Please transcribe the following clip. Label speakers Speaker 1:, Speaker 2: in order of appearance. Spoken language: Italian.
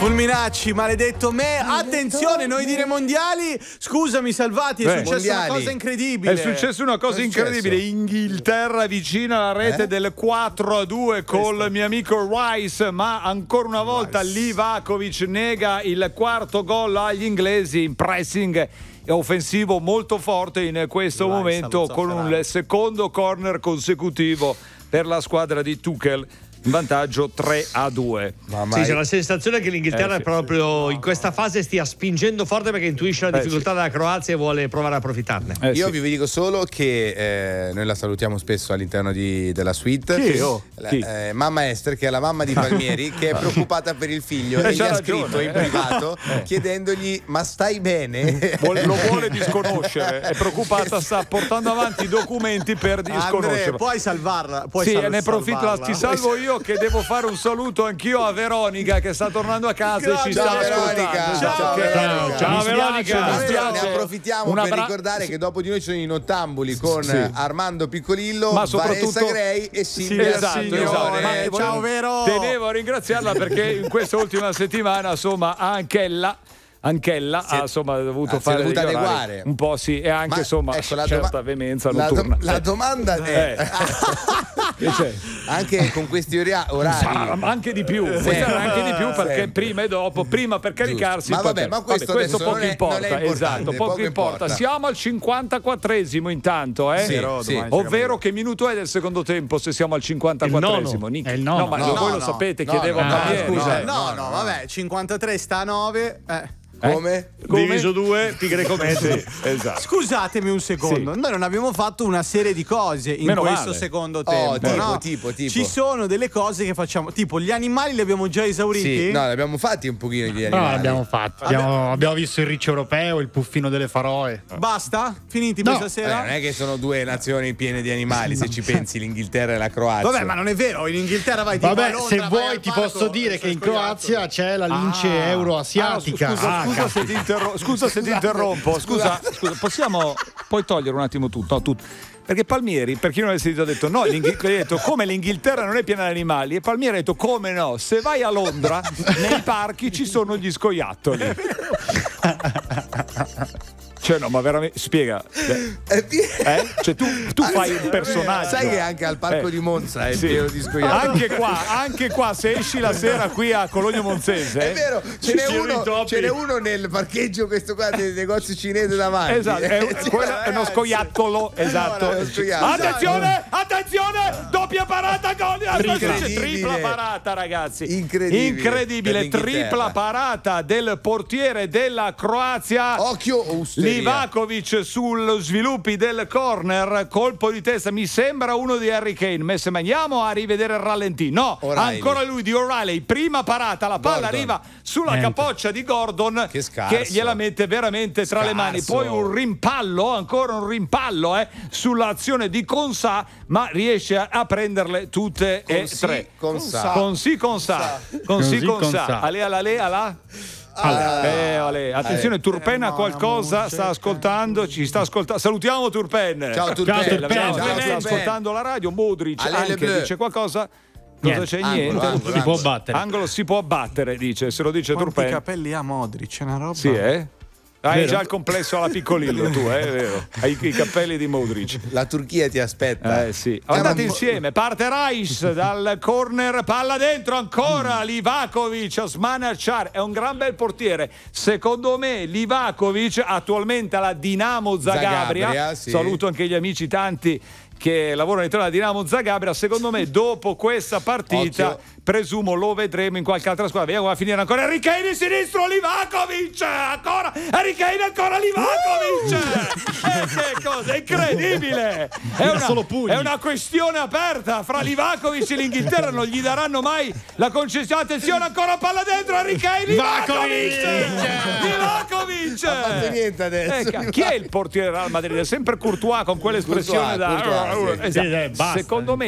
Speaker 1: Fulminacci, maledetto me. Attenzione, noi dire mondiali. Scusami Salvati, è successa una cosa incredibile.
Speaker 2: È successa una cosa incredibile. Inghilterra vicina alla rete del 4-2 col mio amico Rice, ma ancora una volta Livakovic nega il quarto gol agli inglesi in pressing offensivo molto forte in questo momento, con un secondo corner consecutivo per la squadra di Tuchel. In vantaggio 3-2.
Speaker 3: Sì, c'è la sensazione che l'Inghilterra proprio in questa fase stia spingendo forte perché intuisce la difficoltà della Croazia e vuole provare a approfittarne.
Speaker 4: Io vi dico solo che noi la salutiamo spesso all'interno della suite. Mamma Esther, che è la mamma di Palmieri, che è preoccupata per il figlio e gli ha scritto in privato chiedendogli: ma stai bene?
Speaker 2: Lo vuole disconoscere, è preoccupata, sta portando avanti i documenti per disconoscerlo.
Speaker 1: Puoi salvarla?
Speaker 2: Ne approfitto, ti salvo io che devo fare un saluto anch'io a Veronica che sta tornando a casa e ci sta ascoltando.
Speaker 4: Ciao Veronica. Ne approfittiamo per ricordare che dopo di noi ci sono i nottambuli con Armando Piccolillo, Vanessa Grey e Silvia Signore.
Speaker 2: Ciao Vero. Tenevo a ringraziarla perché in questa ultima settimana insomma anch'ella ha dovuto
Speaker 4: adeguare
Speaker 2: un po', e anche certa veemenza notturna.
Speaker 4: La domanda è anche con questi orari
Speaker 2: anche di più, anche di più perché prima e dopo, prima per caricarsi,
Speaker 4: ma questo
Speaker 2: poco importa, poco importa. Siamo al 54esimo intanto, ovvero che minuto è del secondo tempo se siamo al 54esimo?
Speaker 5: È il nono.
Speaker 2: Voi lo sapete, chiedevo a Palmieri.
Speaker 1: Vabbè, 53 sta a 9.
Speaker 4: Come?
Speaker 3: Diviso 2 pi greco metro.
Speaker 2: Esatto.
Speaker 1: Scusatemi un secondo, noi non abbiamo fatto una serie di cose in questo secondo tempo.
Speaker 4: Tipo.
Speaker 1: Ci sono delle cose che facciamo, tipo gli animali li abbiamo già esauriti?
Speaker 4: Sì, no, li abbiamo fatti un pochino gli animali.
Speaker 5: No, l'abbiamo fatti. Abbiamo visto il riccio europeo, il puffino delle Faroe.
Speaker 1: Basta? Finiti questa sera?
Speaker 4: Non è che sono due nazioni piene di animali, se ci pensi, l'Inghilterra e la Croazia.
Speaker 1: Vabbè, ma non è vero, in Inghilterra vai tipo a Londra,
Speaker 5: se vuoi ti posso dire che in Croazia c'è la lince euroasiatica.
Speaker 2: Scusa se ti interrompo. Scusa, puoi togliere un attimo tutto? Perché Palmieri, per chi non avesse detto no, ha detto come l'Inghilterra non è piena di animali, e Palmieri ha detto come no, se vai a Londra nei parchi ci sono gli scoiattoli. Cioè no, ma veramente spiega. Cioè tu fai un personaggio.
Speaker 4: Sai che anche al parco di Monza è pieno di scoiattoli.
Speaker 2: Anche qua se esci la sera qui a Cologno Monzese.
Speaker 4: È vero, ce n'è uno nel parcheggio, questo qua del negozio cinese davanti.
Speaker 2: Esatto, è uno scoiattolo, esatto. Attenzione, doppia parata, gol. Tripla parata, ragazzi. Incredibile, tripla parata del portiere della Croazia.
Speaker 4: Occhio,
Speaker 2: Livakovic sullo sviluppi del corner, colpo di testa, mi sembra uno di Harry Kane. Messi, ma andiamo a rivedere il rallentì. No, ancora lui di O'Reilly, prima parata, la palla arriva sulla capoccia di Gordon che gliela mette veramente tra le mani. Poi un rimpallo sull'azione di Consà, ma riesce a prenderle tutte e tre. Consà. Attenzione, Turpen ha qualcosa, sta ascoltando, ci sta ascoltando. Salutiamo Turpen.
Speaker 4: Ciao Turpen.
Speaker 2: Sta ascoltando la radio. Modric anche dice qualcosa. Cosa c'è? Niente.
Speaker 5: Si può battere.
Speaker 2: Angolo si può battere, dice, se lo dice Turpen.
Speaker 1: Quanti capelli ha Modric? C'è una roba.
Speaker 2: Sì, hai già il complesso alla Piccolillo, tu, è vero. Hai i capelli di Modric.
Speaker 4: La Turchia ti aspetta.
Speaker 2: Sì. Andate insieme. Parte Rice dal corner, palla dentro ancora. Livakovic a smanacciare. È un gran bel portiere. Secondo me, Livakovic attualmente alla Dinamo Zagabria. Saluto anche gli amici tanti che lavorano all'interno della Dinamo Zagabria. Secondo me dopo questa partita presumo lo vedremo in qualche altra squadra. Vediamo come va a finire ancora. Harry Kane in sinistro, Livakovic ancora, Harry Kane ancora, Livakovic. Che cosa incredibile, è una questione aperta fra Livakovic e l'Inghilterra, non gli daranno mai la concessione. Attenzione, ancora palla dentro, Harry Kane, Livakovic.
Speaker 4: Non ha fatto niente adesso.
Speaker 2: Chi è il portiere del Real Madrid? È sempre Courtois con quell'espressione
Speaker 4: Courtois,
Speaker 2: secondo me